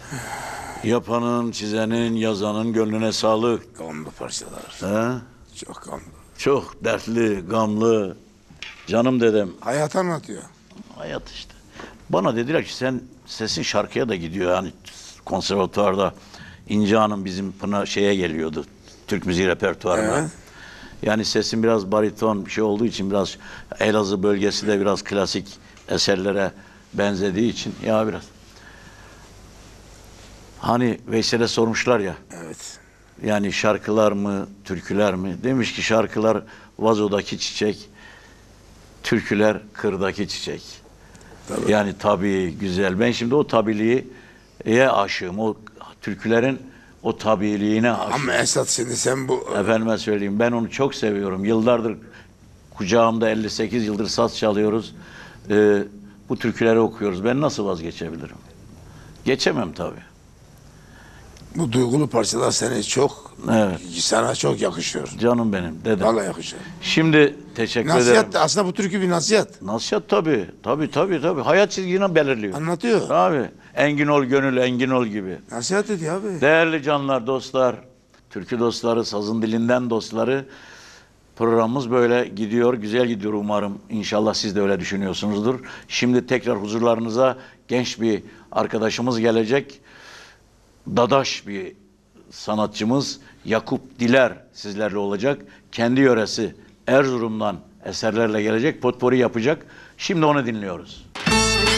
Yapanın, çizenin, yazanın gönlüne sağlık. Gamlı parçalar. He? Çok gamlı. Çok dertli, gamlı. Canım dedem. Hayat anlatıyor. Hayat işte. Bana dediler ki sen sesin şarkıya da gidiyor. Yani konservatuvarda İnce Hanım bizim Pınar şeye geliyordu. Türk müziği repertuarına. Evet. Yani sesin biraz bariton bir şey olduğu için biraz Elazığ bölgesi de biraz klasik eserlere benzediği için ya biraz. Hani Veysel'e sormuşlar ya. Evet. Yani şarkılar mı, türküler mi? Demiş ki şarkılar vazodaki çiçek, türküler kırdaki çiçek. Tabii. Yani tabii güzel. Ben şimdi o tabiliğe aşığım. O türkülerin o tabiliğine aşığım. Ama Esat şimdi sen bu Efendime söyleyeyim ben onu çok seviyorum. Yıllardır kucağımda 58 yıldır saz çalıyoruz. Bu türküleri okuyoruz. Ben nasıl vazgeçebilirim? Geçemem tabii. bu duygulu parçalar Evet. sana çok yakışıyor. Canım benim dedem. Vallahi yakışıyor. Şimdi teşekkür ederim. Nasihat da aslında bu türkü bir nasihat. Nasihat tabii. Tabii. Hayat çizgini belirliyor. Anlatıyor. Tabii. Engin ol gönül, engin ol gibi. Nasihat ediyor abi. Değerli canlar, dostlar, türkü dostları, sazın dilinden dostları, programımız böyle gidiyor, güzel gidiyor umarım. İnşallah siz de öyle düşünüyorsunuzdur. Şimdi tekrar huzurlarınıza genç bir arkadaşımız gelecek. Dadaş bir sanatçımız Yakup Diler sizlerle olacak. Kendi yöresi Erzurum'dan eserlerle gelecek, potpori yapacak. Şimdi onu dinliyoruz.